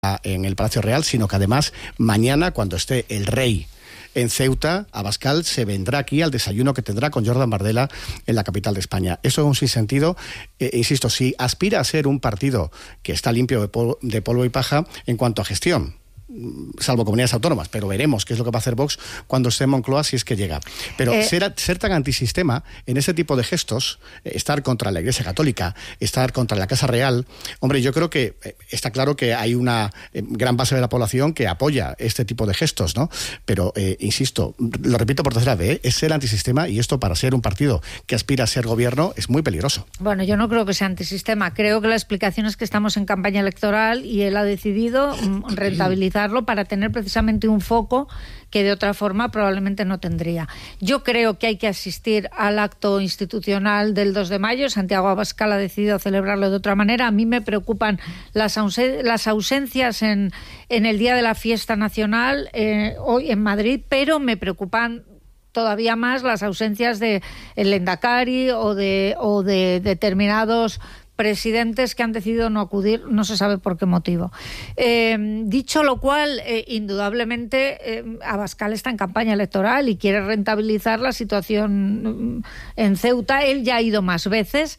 en el Palacio Real, sino que además mañana, cuando esté el rey en Ceuta, Abascal se vendrá aquí al desayuno que tendrá con Jordan Bardella en la capital de España. Eso es un sinsentido. Insisto, si aspira a ser un partido que está limpio de polvo y paja en cuanto a gestión, salvo comunidades autónomas, pero veremos qué es lo que va a hacer Vox cuando esté en Moncloa, si es que llega. Pero ser tan antisistema en ese tipo de gestos, estar contra la Iglesia Católica, estar contra la Casa Real, hombre, yo creo que está claro que hay una gran base de la población que apoya este tipo de gestos, ¿no? Pero, insisto, lo repito por tercera vez, es ser antisistema, y esto para ser un partido que aspira a ser gobierno es muy peligroso. Bueno, yo no creo que sea antisistema, creo que la explicación es que estamos en campaña electoral y él ha decidido rentabilizar para tener precisamente un foco que de otra forma probablemente no tendría. Yo creo que hay que asistir al acto institucional del 2 de mayo. Santiago Abascal ha decidido celebrarlo de otra manera. A mí me preocupan las ausencias en el día de la fiesta nacional hoy en Madrid, pero me preocupan todavía más las ausencias de el Lehendakari o de determinados presidentes que han decidido no acudir, no se sabe por qué motivo. Dicho lo cual, indudablemente Abascal está en campaña electoral y quiere rentabilizar la situación en Ceuta. Él ya ha ido más veces.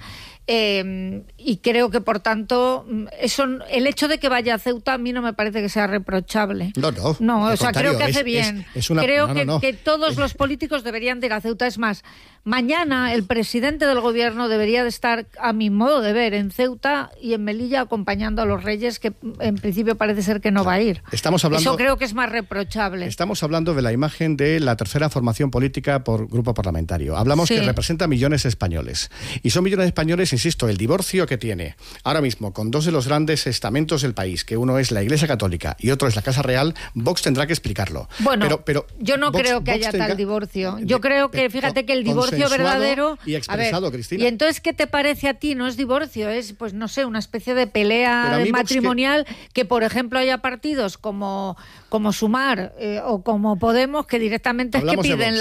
Y creo que por tanto el hecho de que vaya a Ceuta a mí no me parece que sea reprochable. No, o sea, creo que hace bien. Que todos los políticos deberían de ir a Ceuta. Es más, mañana el presidente del gobierno debería de estar, a mi modo de ver, en Ceuta y en Melilla acompañando a los reyes, que en principio parece ser que no va a ir. Eso creo que es más reprochable. Estamos hablando de la imagen de la tercera formación política por grupo parlamentario. Hablamos que representa millones de españoles. Y son millones de españoles, insisto, el divorcio que tiene ahora mismo con dos de los grandes estamentos del país, que uno es la Iglesia Católica y otro es la Casa Real. Vox tendrá que explicarlo. Bueno, pero yo no creo que haya tal divorcio. Yo creo que, fíjate que el divorcio verdadero y expresado, Cristina. Y entonces, ¿qué te parece a ti? No es divorcio, es, pues no sé, una especie de pelea matrimonial que, por ejemplo, haya partidos como Sumar o como Podemos que directamente es que piden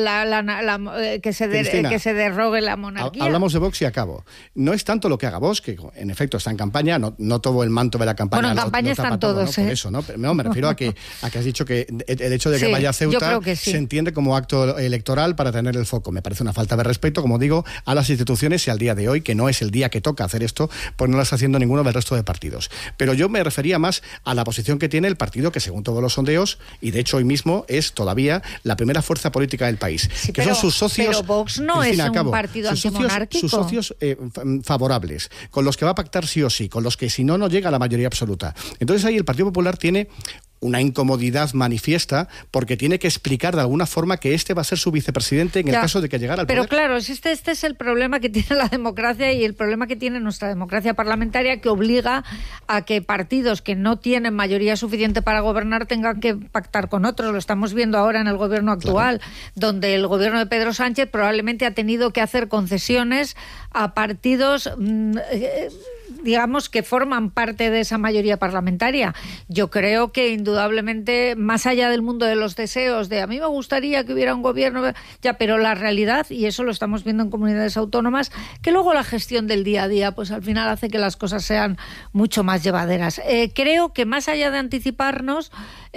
que se derrogue la monarquía. Hablamos de Vox y acabo. No es tanto lo que haga Vox, que en efecto está en campaña, no todo el manto de la campaña. Bueno, en campaña están todos, Por eso, ¿no? Pero me refiero a que has dicho que el hecho de que vaya a Ceuta se entiende como acto electoral para tener el foco. Me parece una falta de respeto, como digo, a las instituciones y al día de hoy, que no es el día que toca hacer esto, pues no lo está haciendo ninguno del resto de partidos. Pero yo me refería más a la posición que tiene el partido que, según todos los sondeos, y de hecho hoy mismo es todavía la primera fuerza política del país, son sus socios. Pero Vox no es un partido antimonárquico. Sus socios favorables, con los que va a pactar sí o sí, con los que si no llega a la mayoría absoluta. Entonces ahí el Partido Popular tiene una incomodidad manifiesta porque tiene que explicar de alguna forma que este va a ser su vicepresidente en el caso de que llegara al poder. Pero claro, este es el problema que tiene la democracia y el problema que tiene nuestra democracia parlamentaria, que obliga a que partidos que no tienen mayoría suficiente para gobernar tengan que pactar con otros. Lo estamos viendo ahora en el gobierno actual, donde el gobierno de Pedro Sánchez probablemente ha tenido que hacer concesiones a partidos digamos, que forman parte de esa mayoría parlamentaria. Yo creo que indudablemente, más allá del mundo de los deseos, de a mí me gustaría que hubiera un gobierno, pero la realidad, y eso lo estamos viendo en comunidades autónomas, que luego la gestión del día a día, pues al final hace que las cosas sean mucho más llevaderas. Creo que más allá de anticiparnos,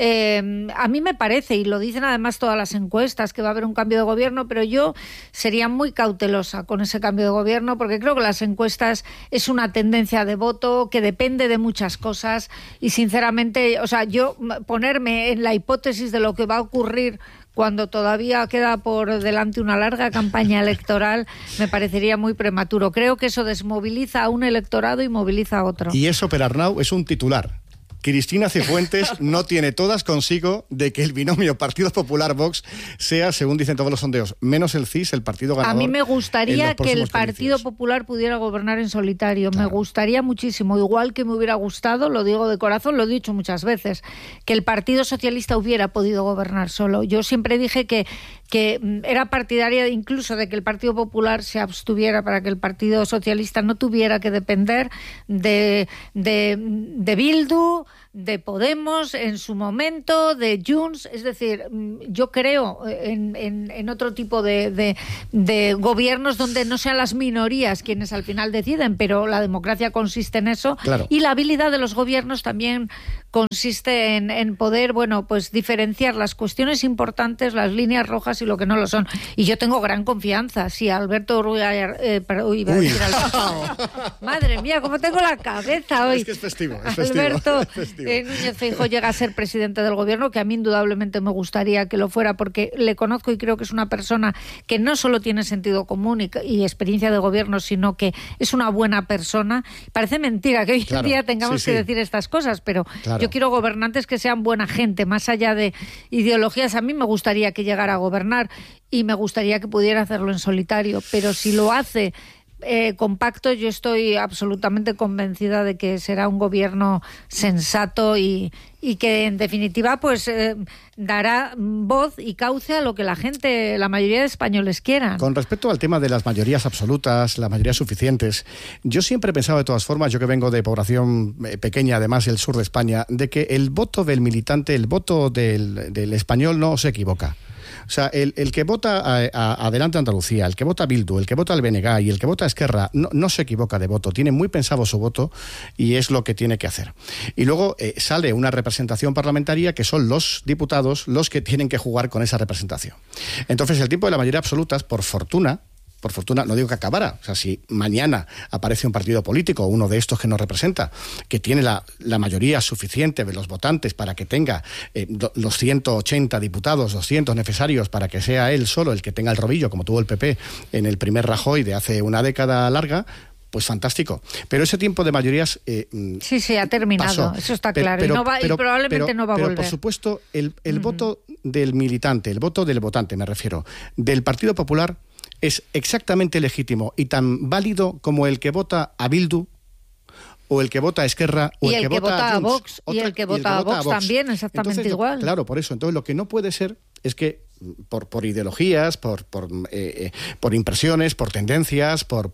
a mí me parece, y lo dicen además todas las encuestas, que va a haber un cambio de gobierno, pero yo sería muy cautelosa con ese cambio de gobierno, porque creo que las encuestas es una tendencia de voto que depende de muchas cosas y sinceramente, o sea, yo ponerme en la hipótesis de lo que va a ocurrir cuando todavía queda por delante una larga campaña electoral me parecería muy prematuro. Creo que eso desmoviliza a un electorado y moviliza a otro. Y eso, Per Arnau, es un titular. Cristina Cifuentes no tiene todas consigo de que el binomio Partido Popular-Vox sea, según dicen todos los sondeos, menos el CIS, el partido ganador. A mí me gustaría que el Partido Popular pudiera gobernar en solitario. Claro. Me gustaría muchísimo. Igual que me hubiera gustado, lo digo de corazón, lo he dicho muchas veces, que el Partido Socialista hubiera podido gobernar solo. Yo siempre dije que era partidaria incluso de que el Partido Popular se abstuviera para que el Partido Socialista no tuviera que depender de Bildu, de Podemos en su momento, de Junts. Es decir, yo creo en otro tipo de gobiernos donde no sean las minorías quienes al final deciden, pero la democracia consiste en eso. Claro. Y la habilidad de los gobiernos también consiste en poder, pues diferenciar las cuestiones importantes, las líneas rojas y lo que no lo son. Y yo tengo gran confianza. Si Alberto madre mía, cómo tengo la cabeza hoy. Es que es festivo. Alberto Núñez Feijóo llega a ser presidente del gobierno, que a mí indudablemente me gustaría que lo fuera, porque le conozco y creo que es una persona que no solo tiene sentido común y experiencia de gobierno, sino que es una buena persona. Parece mentira que hoy en día tengamos que decir estas cosas, pero yo quiero gobernantes que sean buena gente, más allá de ideologías. A mí me gustaría que llegara a gobernar y me gustaría que pudiera hacerlo en solitario, pero si lo hace compacto, yo estoy absolutamente convencida de que será un gobierno sensato y que en definitiva dará voz y cauce a lo que la mayoría de españoles quieran. Con respecto al tema de las mayorías absolutas, las mayorías suficientes, yo siempre he pensado, de todas formas, yo que vengo de población pequeña, además el sur de España, de que el voto del militante, el voto del español no se equivoca. O sea, el que vota a Adelante Andalucía, el que vota a Bildu, el que vota al BNG y el que vota a Esquerra no se equivoca de voto, tiene muy pensado su voto y es lo que tiene que hacer. Y luego sale una representación parlamentaria que son los diputados los que tienen que jugar con esa representación. Entonces, el tiempo de la mayoría absoluta, por fortuna, no digo que acabara, o sea, si mañana aparece un partido político, uno de estos que nos representa, que tiene la mayoría suficiente de los votantes para que tenga los 180 diputados, 200 necesarios para que sea él solo el que tenga el rodillo, como tuvo el PP en el primer Rajoy de hace una década larga, pues fantástico. Pero ese tiempo de mayorías sí, ha terminado, pasó. Eso está claro. Y probablemente no va a volver. Pero, por supuesto, el voto del militante, el voto del votante, me refiero, del Partido Popular, es exactamente legítimo y tan válido como el que vota a Bildu o el que vota a Esquerra o el que vota a Vox. Y el que vota a Vox también, exactamente. Entonces, igual. Claro, por eso. Entonces, lo que no puede ser es que por ideologías, por impresiones, por tendencias, por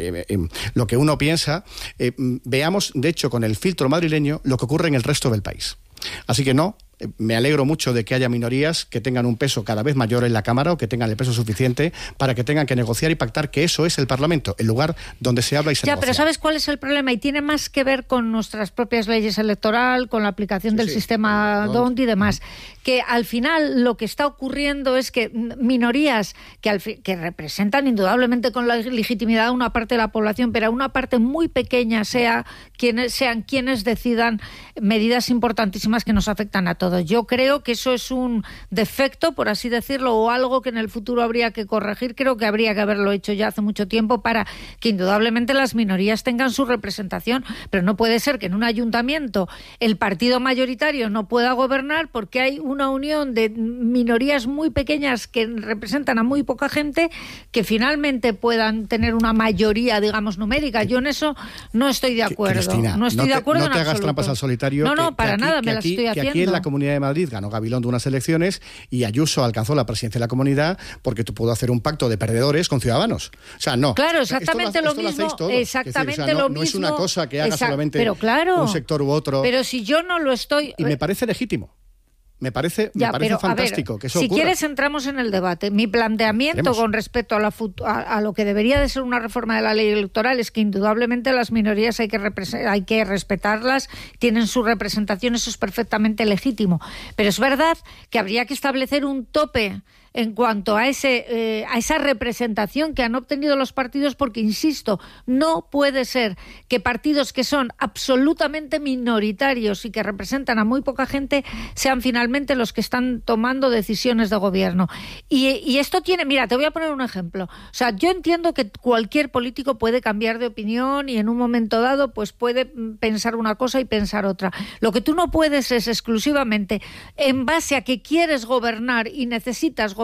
lo que uno piensa, veamos, de hecho, con el filtro madrileño, lo que ocurre en el resto del país. Así que me alegro mucho de que haya minorías que tengan un peso cada vez mayor en la Cámara o que tengan el peso suficiente para que tengan que negociar y pactar, que eso es el Parlamento, el lugar donde se habla y se negocia. Pero ¿sabes cuál es el problema? Y tiene más que ver con nuestras propias leyes electorales, con la aplicación del sistema DONT y demás. Que al final lo que está ocurriendo es que minorías que representan indudablemente con la legitimidad a una parte de la población, pero a una parte muy pequeña sean quienes decidan medidas importantísimas que nos afectan a todos. Yo creo que eso es un defecto, por así decirlo, o algo que en el futuro habría que corregir. Creo que habría que haberlo hecho ya hace mucho tiempo para que indudablemente las minorías tengan su representación, pero no puede ser que en un ayuntamiento el partido mayoritario no pueda gobernar porque hay una unión de minorías muy pequeñas que representan a muy poca gente que finalmente puedan tener una mayoría, digamos, numérica. Yo en eso no estoy de acuerdo. Cristina, no estoy de acuerdo en absoluto. No te hagas trampas al solitario. No, para nada, me las estoy haciendo. Aquí en la Comunidad de Madrid ganó Gabilondo unas elecciones y Ayuso alcanzó la presidencia de la comunidad porque pudo hacer un pacto de perdedores con Ciudadanos. O sea, no. Claro, exactamente lo mismo. Exactamente lo mismo. No es una cosa que haga solamente un sector u otro. Pero si yo no lo estoy... Y me parece legítimo. Me parece fantástico que eso ocurra. Si quieres entramos en el debate. Mi planteamiento con respecto a lo que debería de ser una reforma de la ley electoral es que indudablemente las minorías hay que respetarlas, tienen su representación, eso es perfectamente legítimo. Pero es verdad que habría que establecer un tope en cuanto a esa representación que han obtenido los partidos, porque, insisto, no puede ser que partidos que son absolutamente minoritarios y que representan a muy poca gente sean finalmente los que están tomando decisiones de gobierno. Y esto tiene... Mira, te voy a poner un ejemplo. O sea, yo entiendo que cualquier político puede cambiar de opinión y en un momento dado pues puede pensar una cosa y pensar otra. Lo que tú no puedes es exclusivamente en base a que quieres gobernar y necesitas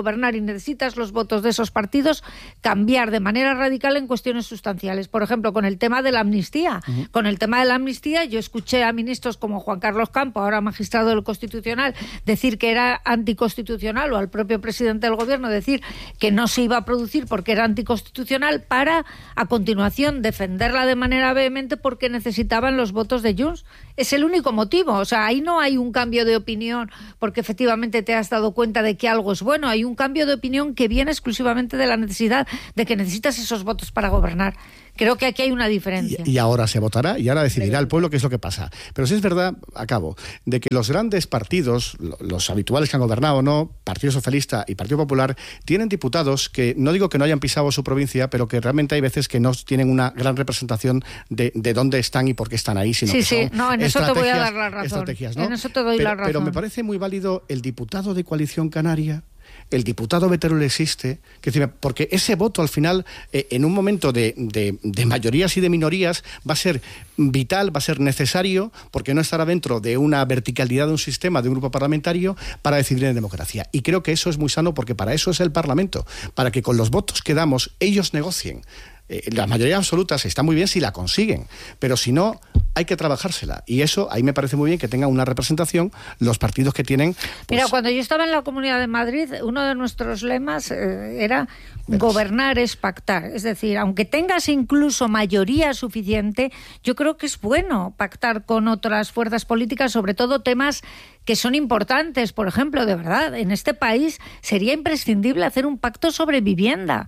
los votos de esos partidos, cambiar de manera radical en cuestiones sustanciales. Por ejemplo, con el tema de la amnistía. Con el tema de la amnistía yo escuché a ministros como Juan Carlos Campo, ahora magistrado del Constitucional, decir que era anticonstitucional, o al propio presidente del Gobierno decir que no se iba a producir porque era anticonstitucional, para a continuación defenderla de manera vehemente porque necesitaban los votos de Junts. Es el único motivo. O sea, ahí no hay un cambio de opinión porque efectivamente te has dado cuenta de que algo es bueno. Hay un cambio de opinión que viene exclusivamente de la necesidad de que necesitas esos votos para gobernar. Creo que aquí hay una diferencia. Y ahora se votará y ahora decidirá el pueblo qué es lo que pasa. Pero sí es verdad, acabo, de que los grandes partidos, los habituales que han gobernado o no, Partido Socialista y Partido Popular, tienen diputados que, no digo que no hayan pisado su provincia, pero que realmente hay veces que no tienen una gran representación de dónde están y por qué están ahí, sino que son no, en eso te voy a dar la razón. Estrategias, ¿no? En eso te doy la razón. Pero me parece muy válido el diputado de Coalición Canaria, el diputado Beteruel existe, porque ese voto al final, en un momento de mayorías y de minorías, va a ser vital, va a ser necesario, porque no estará dentro de una verticalidad de un sistema, de un grupo parlamentario, para decidir en democracia. Y creo que eso es muy sano, porque para eso es el Parlamento, para que con los votos que damos ellos negocien. La mayoría absoluta está muy bien si la consiguen, pero si no, hay que trabajársela. Y eso, ahí me parece muy bien que tengan una representación los partidos que tienen. Mira, cuando yo estaba en la Comunidad de Madrid, uno de nuestros lemas era gobernar es pactar. Es decir, aunque tengas incluso mayoría suficiente, yo creo que es bueno pactar con otras fuerzas políticas, sobre todo temas que son importantes. Por ejemplo, de verdad, en este país sería imprescindible hacer un pacto sobre vivienda.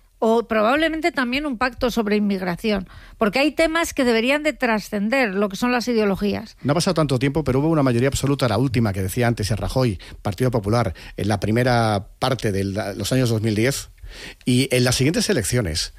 O probablemente también un pacto sobre inmigración, porque hay temas que deberían de trascender lo que son las ideologías. No ha pasado tanto tiempo, pero hubo una mayoría absoluta, la última que decía antes Rajoy, Partido Popular, en la primera parte de los años 2010, y en las siguientes elecciones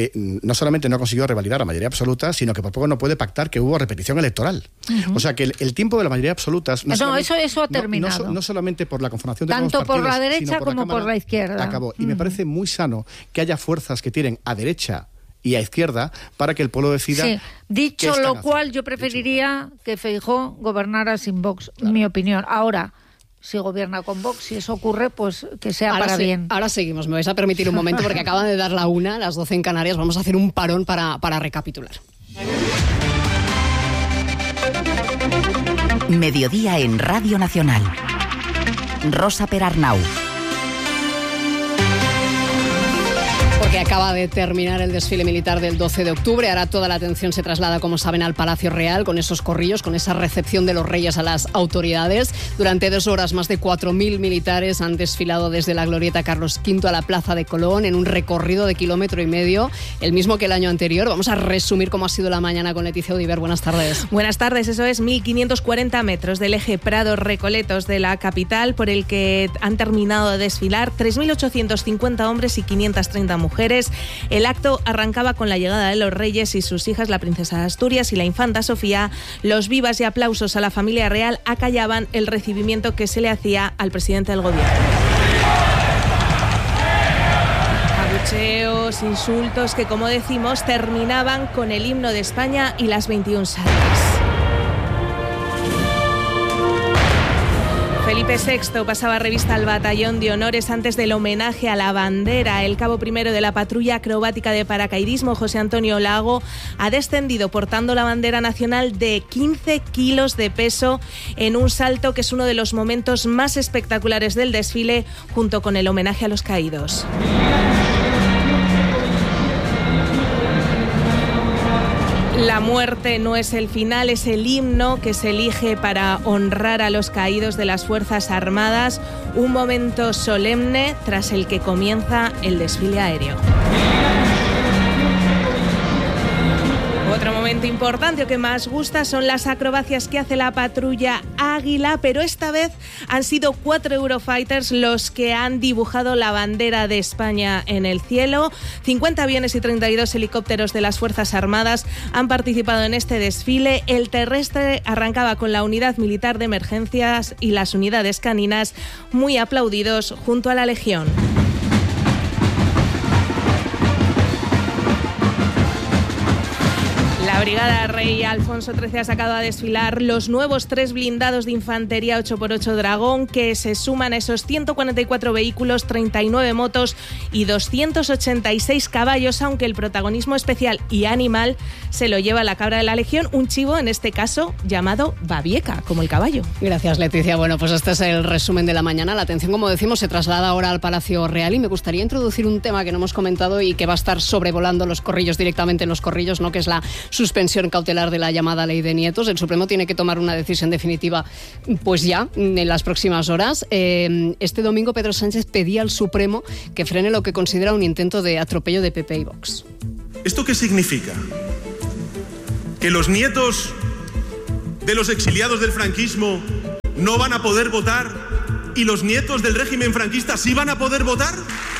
no solamente no consiguió revalidar la mayoría absoluta, sino que por poco no puede pactar que hubo repetición electoral. O sea que el tiempo de la mayoría absoluta... Eso ha terminado. No solamente por la conformación de nuevos partidos, partidos, por la derecha sino como por la izquierda. Acabó. Y me parece muy sano que haya fuerzas que tienen a derecha y a izquierda para que el pueblo decida. Sí. Dicho lo cual, yo preferiría que Feijóo gobernara sin Vox, claro. Mi opinión. Ahora, si gobierna con Vox, si eso ocurre, pues que sea ahora para bien. Ahora seguimos. Me vais a permitir un momento porque acaban de dar la 1, las 12 en Canarias. Vamos a hacer un parón para recapitular. Mediodía en Radio Nacional. Rosa Perarnau. Porque acaba de terminar el desfile militar del 12 de octubre. Ahora toda la atención se traslada, como saben, al Palacio Real, con esos corrillos, con esa recepción de los reyes a las autoridades. Durante 2 horas, más de 4.000 militares han desfilado desde la Glorieta Carlos V a la Plaza de Colón, en un recorrido de 1,5 kilómetros, el mismo que el año anterior. Vamos a resumir cómo ha sido la mañana con Leticia Odiver. Buenas tardes. Buenas tardes. Eso es 1.540 metros del eje Prado-Recoletos de la capital, por el que han terminado de desfilar 3.850 hombres y 530 mujeres. El acto arrancaba con la llegada de los reyes y sus hijas, la princesa de Asturias y la infanta Sofía. Los vivas y aplausos a la familia real acallaban el recibimiento que se le hacía al presidente del gobierno. Abucheos, insultos que, como decimos, terminaban con el himno de España y las 21 salvas. Felipe VI pasaba revista al batallón de honores antes del homenaje a la bandera. El cabo primero de la patrulla acrobática de paracaidismo, José Antonio Lago, ha descendido portando la bandera nacional de 15 kilos de peso en un salto que es uno de los momentos más espectaculares del desfile, junto con el homenaje a los caídos. La muerte no es el final, es el himno que se elige para honrar a los caídos de las Fuerzas Armadas, un momento solemne tras el que comienza el desfile aéreo. Otro momento importante o que más gusta son las acrobacias que hace la patrulla Águila, pero esta vez han sido 4 Eurofighters los que han dibujado la bandera de España en el cielo. 50 aviones y 32 helicópteros de las Fuerzas Armadas han participado en este desfile. El terrestre arrancaba con la unidad militar de emergencias y las unidades caninas, muy aplaudidos junto a la Legión. La Brigada Rey Alfonso XIII ha sacado a desfilar los nuevos 3 blindados de infantería 8x8 Dragón, que se suman a esos 144 vehículos, 39 motos y 286 caballos, aunque el protagonismo especial y animal se lo lleva la cabra de la Legión, un chivo en este caso llamado Babieca, como el caballo. Gracias, Leticia. Bueno, pues este es el resumen de la mañana. La atención, como decimos, se traslada ahora al Palacio Real y me gustaría introducir un tema que no hemos comentado y que va a estar sobrevolando los corrillos, directamente en los corrillos, ¿no? Que es la suspensión suspensión cautelar de la llamada ley de nietos. El Supremo tiene que tomar una decisión definitiva pues ya, en las próximas horas. Este domingo Pedro Sánchez pedía al Supremo que frene lo que considera un intento de atropello de PP y Vox. ¿Esto qué significa? ¿Que los nietos de los exiliados del franquismo no van a poder votar y los nietos del régimen franquista sí van a poder votar?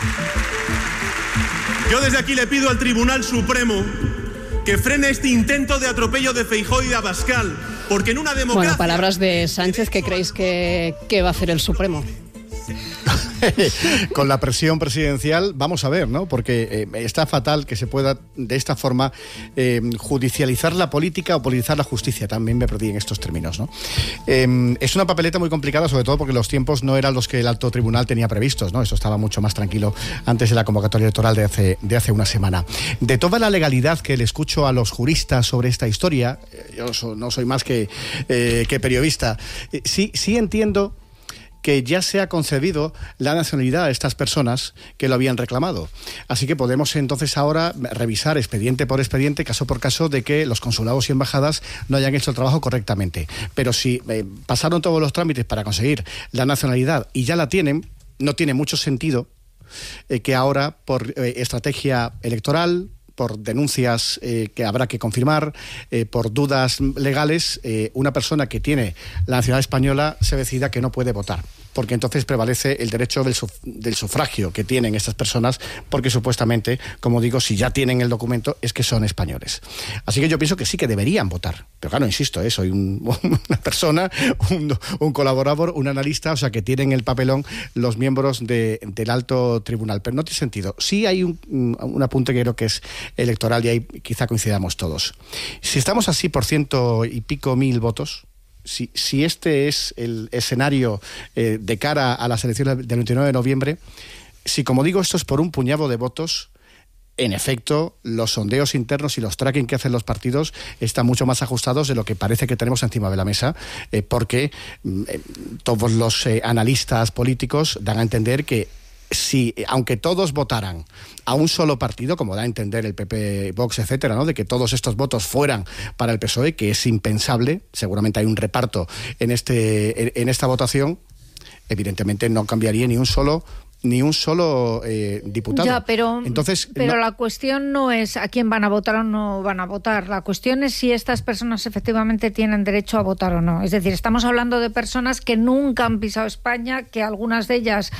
Yo desde aquí le pido al Tribunal Supremo que frene este intento de atropello de Feijóo y de Abascal, porque en una democracia... Bueno, palabras de Sánchez. ¿Qué creéis que va a hacer el Supremo? Con la presión presidencial, vamos a ver, ¿no? Porque está fatal que se pueda de esta forma judicializar la política o politizar la justicia. También me perdí en estos términos, ¿no? Es una papeleta muy complicada, sobre todo porque los tiempos no eran los que el alto tribunal tenía previstos, ¿no? Eso estaba mucho más tranquilo antes de la convocatoria electoral de hace una semana. De toda la legalidad que le escucho a los juristas sobre esta historia, yo no soy más que periodista, sí entiendo que ya se ha concedido la nacionalidad a estas personas que lo habían reclamado. Así que podemos entonces ahora revisar expediente por expediente, caso por caso, de que los consulados y embajadas no hayan hecho el trabajo correctamente. Pero si pasaron todos los trámites para conseguir la nacionalidad y ya la tienen, no tiene mucho sentido que ahora, por estrategia electoral, por denuncias que habrá que confirmar, por dudas legales, una persona que tiene la nacionalidad española se decida que no puede votar, porque entonces prevalece el derecho del sufragio que tienen estas personas, porque supuestamente, como digo, si ya tienen el documento es que son españoles. Así que yo pienso que sí que deberían votar, pero claro, insisto, soy una persona, un colaborador, un analista, o sea, que tienen el papelón los miembros del alto tribunal, pero no tiene sentido. Sí hay un apunte que creo que es electoral y ahí quizá coincidamos todos. Si estamos así por 100 y pico mil votos, si este es el escenario de cara a las elecciones del 29 de noviembre, si, como digo, esto es por un puñado de votos, en efecto, los sondeos internos y los tracking que hacen los partidos están mucho más ajustados de lo que parece que tenemos encima de la mesa, porque todos los analistas políticos dan a entender que si, aunque todos votaran a un solo partido, como da a entender el PP, Vox, etcétera, ¿no?, de que todos estos votos fueran para el PSOE, que es impensable, seguramente hay un reparto en esta votación, evidentemente no cambiaría ni un solo diputado. Ya, pero entonces, la cuestión no es a quién van a votar o no van a votar. La cuestión es si estas personas efectivamente tienen derecho a votar o no. Es decir, estamos hablando de personas que nunca han pisado España, que algunas de ellas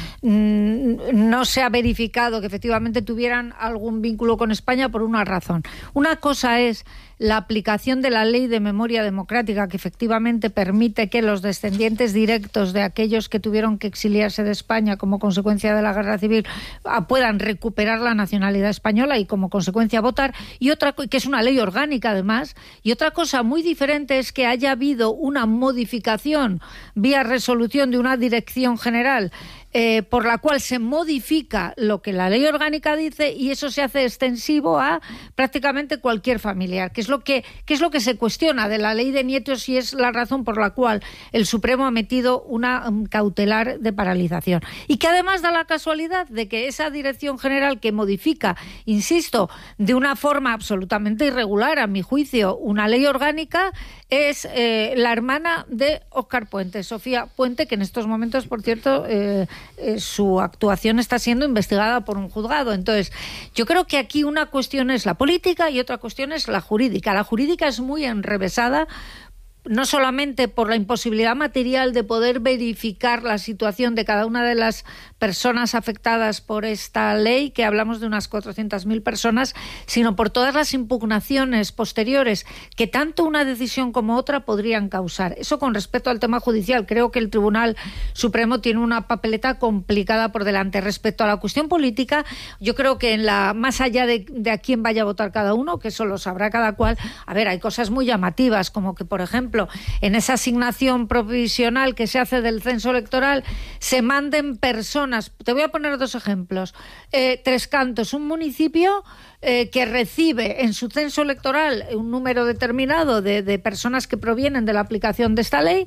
no se ha verificado que efectivamente tuvieran algún vínculo con España por una razón. Una cosa es la aplicación de la Ley de Memoria Democrática, que efectivamente permite que los descendientes directos de aquellos que tuvieron que exiliarse de España como consecuencia de la Guerra Civil puedan recuperar la nacionalidad española y como consecuencia votar, y otra, que es una ley orgánica además, y otra cosa muy diferente es que haya habido una modificación vía resolución de una dirección general por la cual se modifica lo que la ley orgánica dice, y eso se hace extensivo a prácticamente cualquier familiar, que es lo que se cuestiona de la ley de nietos, y es la razón por la cual el Supremo ha metido una cautelar de paralización. Y que además da la casualidad de que esa dirección general que modifica, insisto, de una forma absolutamente irregular, a mi juicio, una ley orgánica, es la hermana de Óscar Puente, Sofía Puente, que en estos momentos, por cierto, su actuación está siendo investigada por un juzgado. Entonces, yo creo que aquí una cuestión es la política y otra cuestión es la jurídica. La jurídica es muy enrevesada, no solamente por la imposibilidad material de poder verificar la situación de cada una de las personas afectadas por esta ley, que hablamos de unas 400.000 personas, sino por todas las impugnaciones posteriores que tanto una decisión como otra podrían causar. Eso con respecto al tema judicial. Creo que el Tribunal Supremo tiene una papeleta complicada por delante. Respecto a la cuestión política, yo creo que más allá de a quién vaya a votar cada uno, que eso lo sabrá cada cual, hay cosas muy llamativas, como que, por ejemplo, en esa asignación provisional que se hace del censo electoral, se manden personas. Te voy a poner dos ejemplos. Tres Cantos, un municipio que recibe en su censo electoral un número determinado de personas que provienen de la aplicación de esta ley,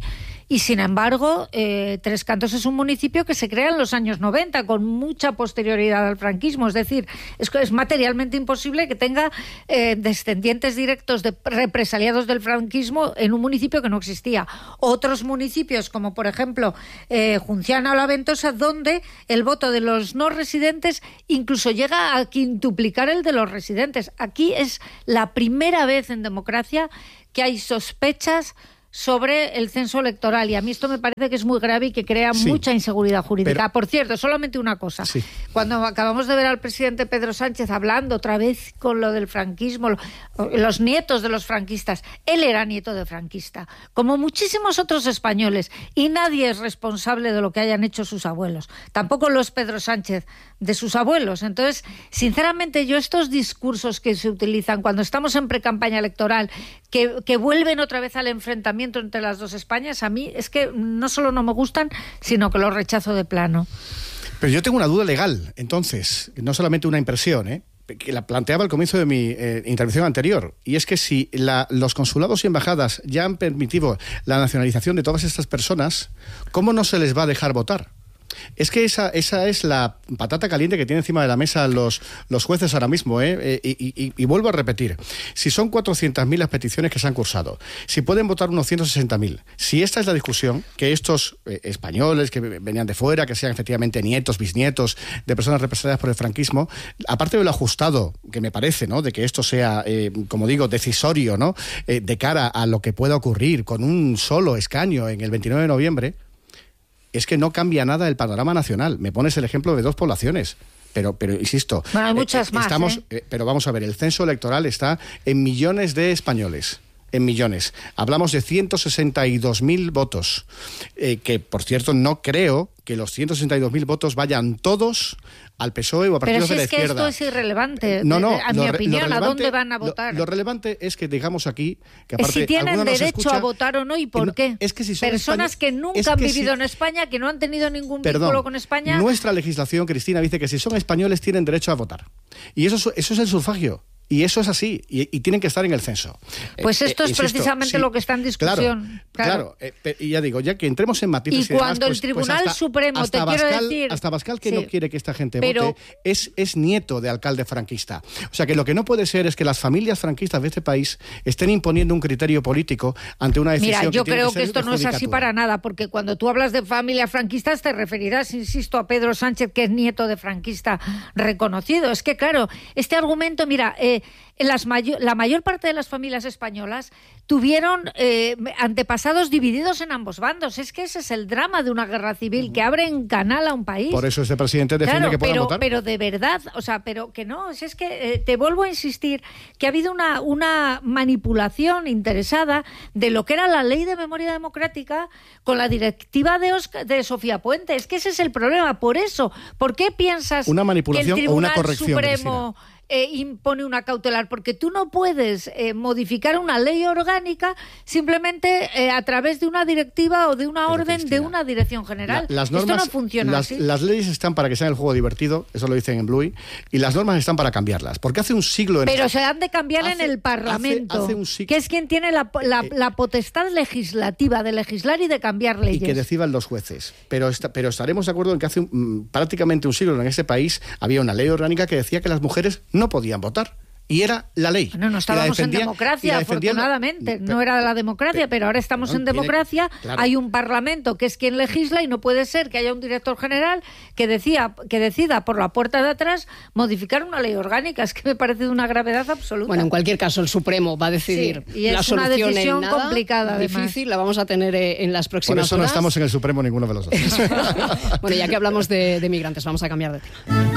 Y sin embargo, Tres Cantos es un municipio que se crea en los años 90, con mucha posterioridad al franquismo. Es decir, es materialmente imposible que tenga descendientes directos de represaliados del franquismo en un municipio que no existía. Otros municipios, como por ejemplo Junciana o La Ventosa, donde el voto de los no residentes incluso llega a quintuplicar el de los residentes. Aquí es la primera vez en democracia que hay sospechas sobre el censo electoral, y a mí esto me parece que es muy grave y que crea mucha inseguridad jurídica. Pero, por cierto, solamente una cosa. Cuando acabamos de ver al presidente Pedro Sánchez hablando otra vez con lo del franquismo, los nietos de los franquistas, él era nieto de franquista, como muchísimos otros españoles, y nadie es responsable de lo que hayan hecho sus abuelos. Tampoco lo es Pedro Sánchez de sus abuelos. Entonces, sinceramente, yo estos discursos que se utilizan cuando estamos en precampaña electoral, que vuelven otra vez al enfrentamiento entre las dos Españas, a mí es que no solo no me gustan, sino que los rechazo de plano. Pero yo tengo una duda legal, entonces, no solamente una impresión, que la planteaba al comienzo de mi intervención anterior, y es que si los consulados y embajadas ya han permitido la nacionalización de todas estas personas, ¿cómo no se les va a dejar votar? Es que esa es la patata caliente que tienen encima de la mesa los jueces ahora mismo, y vuelvo a repetir, si son 400.000 las peticiones que se han cursado, si pueden votar unos 160.000, si esta es la discusión, que estos españoles que venían de fuera, que sean efectivamente nietos, bisnietos de personas represaliadas por el franquismo, aparte de lo ajustado que me parece, ¿no?, de que esto sea, como digo, decisorio, ¿no?, de cara a lo que pueda ocurrir con un solo escaño en el 29 de noviembre, es que no cambia nada el panorama nacional. Me pones el ejemplo de 2 poblaciones. Pero insisto, bueno, hay muchas más. Pero vamos a ver, el censo electoral está en millones de españoles. En millones. Hablamos de 162.000 votos. Que, por cierto, no creo que los 162.000 votos vayan todos al PSOE o a partidos de la izquierda. Pero si es que esto es irrelevante. A mi opinión, ¿a dónde van a votar? Lo relevante es que digamos aquí que aparte si tienen derecho a votar o no y por qué. Es que si son personas que nunca han vivido en España, que no han tenido ningún vínculo con España. Nuestra legislación, Cristina, dice que si son españoles tienen derecho a votar. Y eso es el sufragio. Y eso es así, y tienen que estar en el censo. Pues esto es precisamente lo que está en discusión. Claro. Y ya digo, ya que entremos en matices y cuando el Tribunal Supremo, te quiero decir... Hasta Abascal, que no quiere que esta gente vote, es nieto de alcalde franquista. O sea, que lo que no puede ser es que las familias franquistas de este país estén imponiendo un criterio político ante una decisión. Mira, yo creo que esto no es así para nada, porque cuando tú hablas de familias franquistas te referirás, insisto, a Pedro Sánchez, que es nieto de franquista reconocido. Es que, claro, este argumento, mira... la mayor parte de las familias españolas tuvieron antepasados divididos en ambos bandos. Es que ese es el drama de una guerra civil que abre en canal a un país. Por eso este presidente defiende que puedan votar. Pero de verdad, o sea, pero que no, es que te vuelvo a insistir que ha habido una manipulación interesada de lo que era la Ley de Memoria Democrática con la directiva de Sofía Puente. Es que ese es el problema. Por eso, ¿por qué piensas una manipulación que el Tribunal o una corrección, Supremo impone una cautelar? Porque tú no puedes modificar una ley orgánica simplemente a través de una directiva o de una orden, Cristina, de una dirección general. Las normas, esto no funciona así. Las leyes están para que sean el juego divertido, eso lo dicen en Bluey, y las normas están para cambiarlas. Porque hace un siglo... Pero se han de cambiar en el Parlamento, que es quien tiene la potestad legislativa de legislar y de cambiar leyes. Y que decidan los jueces. Pero estaremos de acuerdo en que hace prácticamente un siglo en ese país había una ley orgánica que decía que las mujeres no podían votar. Y era la ley. No estábamos en democracia, afortunadamente. No era la democracia, pero ahora estamos en democracia. Claro. Hay un parlamento que es quien legisla y no puede ser que haya un director general que decida por la puerta de atrás modificar una ley orgánica. Es que me parece de una gravedad absoluta. Bueno, en cualquier caso, el Supremo va a decidir y la solución. Es una decisión nada, complicada, difícil, la vamos a tener en las próximas horas. Por eso no estamos en el Supremo ninguno de los dos. Bueno, ya que hablamos de migrantes, vamos a cambiar de tema.